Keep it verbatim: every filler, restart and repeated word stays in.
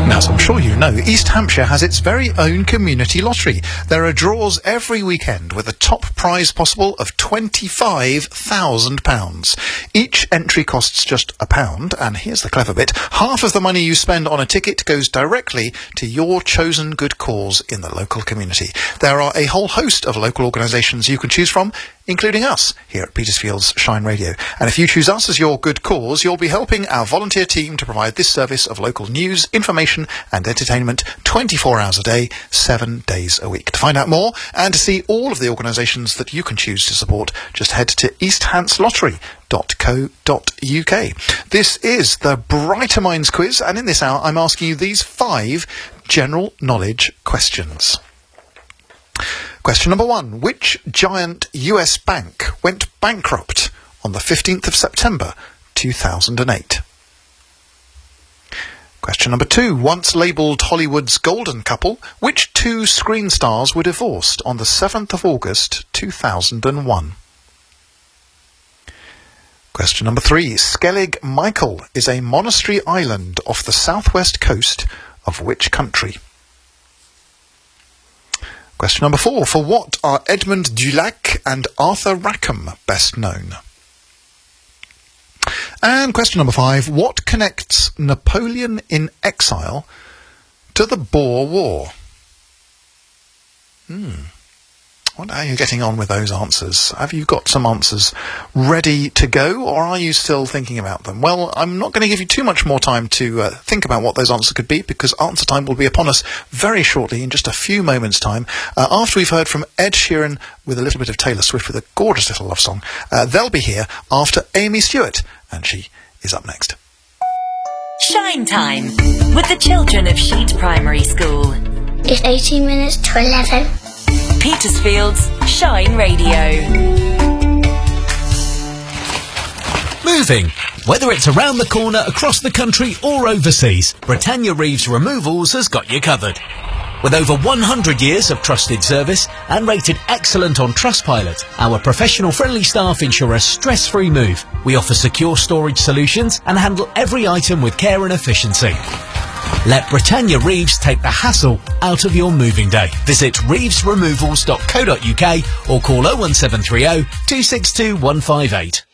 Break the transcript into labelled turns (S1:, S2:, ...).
S1: Now, as I'm sure you know, East Hampshire has its very own community lottery. There are draws every weekend with a top prize possible of twenty-five thousand pounds. Each entry costs just a pound, and here's the clever bit. Half of the money you spend on a ticket goes directly to your chosen good cause in the local community. There are a whole host of local organisations you can choose from, including us here at Petersfield's Shine Radio. And if you choose us as your good cause, you'll be helping our volunteer team to provide this service of local news, information and entertainment twenty-four hours a day, seven days a week. To find out more and to see all of the organisations that you can choose to support, just head to east hants lottery dot co dot uk. This is the Brighter Minds quiz, and in this hour I'm asking you these five general knowledge questions. Question number one. Which giant U S bank went bankrupt on the fifteenth of September two thousand eight? Question number two. Once labelled Hollywood's golden couple, which two screen stars were divorced on the seventh of August two thousand one? Question number three. Skellig Michael is a monastery island off the southwest coast of which country? Question number four. For what are Edmund Dulac and Arthur Rackham best known? And question number five. What connects Napoleon in exile to the Boer War? Hmm. What are you getting on with those answers? Have you got some answers ready to go, or are you still thinking about them? Well, I'm not going to give you too much more time to uh, think about what those answers could be, because answer time will be upon us very shortly, in just a few moments' time, uh, after we've heard from Ed Sheeran with a little bit of Taylor Swift with a gorgeous little love song. Uh, they'll be here after Amy Stewart, and she is up next.
S2: Shine Time with the children of Sheet Primary School.
S3: It's eighteen minutes to eleven.
S2: Petersfield's Shine Radio.
S4: Moving. Whether it's around the corner, across the country or overseas, Britannia Reeves Removals has got you covered. With over one hundred years of trusted service and rated excellent on Trustpilot, our professional friendly staff ensure a stress-free move. We offer secure storage solutions and handle every item with care and efficiency. Let Britannia Reeves take the hassle out of your moving day. Visit reeves removals dot co dot uk or call oh one seven three oh, two six two, one five eight.